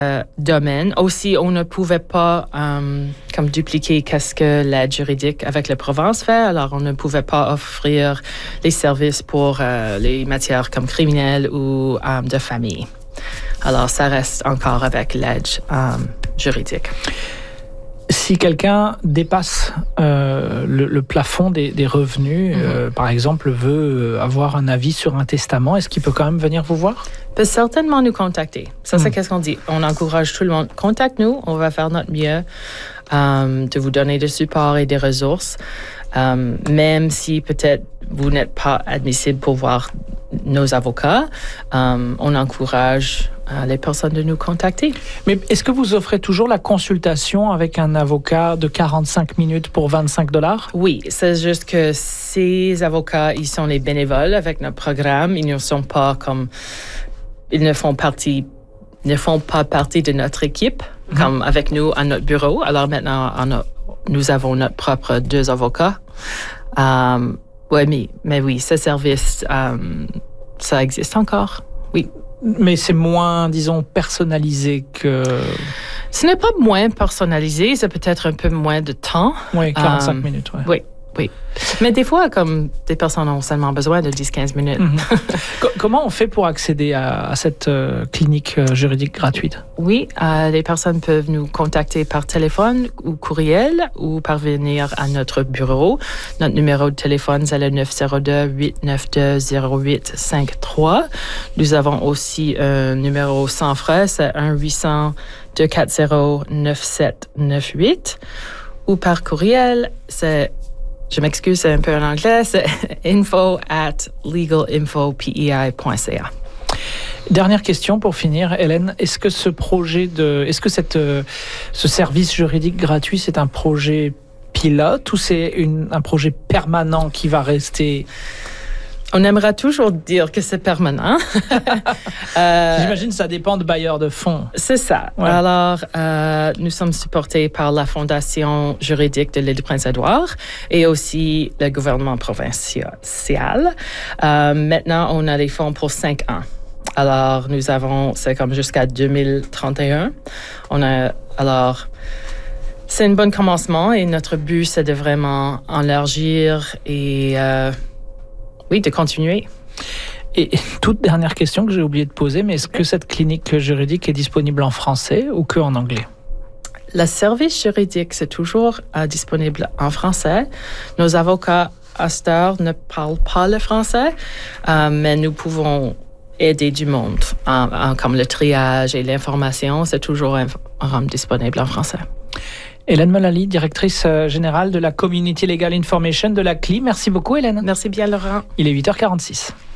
domaine. Aussi, on ne pouvait pas comme dupliquer qu'est-ce que l'aide juridique avec la province fait. Alors, on ne pouvait pas offrir les services pour les matières comme criminelles ou de famille. Alors, ça reste encore avec l'aide juridique. Si quelqu'un dépasse le plafond des revenus, par exemple, veut avoir un avis sur un testament, est-ce qu'il peut quand même venir vous voir? Peut certainement nous contacter. Ça, c'est qu'est-ce qu'on dit. On encourage tout le monde. Contacte-nous, on va faire notre mieux de vous donner du support et des ressources. Même si peut-être vous n'êtes pas admissible pour voir nos avocats, on encourage les personnes de nous contacter. Mais est-ce que vous offrez toujours la consultation avec un avocat de 45 minutes pour $25? Oui, c'est juste que ces avocats, ils sont les bénévoles avec notre programme. Ils ne sont pas comme... Ils ne font pas partie de notre équipe, comme avec nous à notre bureau. Alors maintenant, nous avons notre propre 2 avocats. Oui, mais oui, ce service, ça existe encore, oui. Mais c'est moins, disons, personnalisé que... Ce n'est pas moins personnalisé, c'est peut-être un peu moins de temps. Oui, 45 minutes, ouais. Oui. Mais des fois, comme des personnes ont seulement besoin de 10-15 minutes. Comment on fait pour accéder à cette clinique juridique gratuite? Oui, les personnes peuvent nous contacter par téléphone ou courriel ou parvenir à notre bureau. Notre numéro de téléphone, c'est le 902-892-0853. Nous avons aussi un numéro sans frais, c'est 1-800-240-9798. Ou par courriel, c'est... Je m'excuse, c'est un peu en anglais, c'est info@legalinfopei.ca. Dernière question pour finir, Hélène. Est-ce que ce service juridique gratuit, c'est un projet pilote ou c'est un projet permanent qui va rester? On aimerait toujours dire que c'est permanent. J'imagine que ça dépend de bailleurs de fonds. C'est ça. Ouais. Alors, nous sommes supportés par la Fondation juridique de l'île du Prince-Édouard et aussi le gouvernement provincial. Maintenant, on a les fonds pour 5 ans. Alors, c'est comme jusqu'à 2031. C'est un bon commencement et notre but, c'est de vraiment élargir et... de continuer. Et toute dernière question que j'ai oublié de poser, mais est-ce que cette clinique juridique est disponible en français ou que en anglais? Le service juridique, c'est toujours disponible en français. Nos avocats à cette heure ne parlent pas le français, mais nous pouvons aider du monde, comme le triage et l'information, c'est toujours disponible en français. Hélène Mullally, directrice générale de la Community Legal Information de la CLI. Merci beaucoup, Hélène. Merci bien, Laurent. Il est 8h46.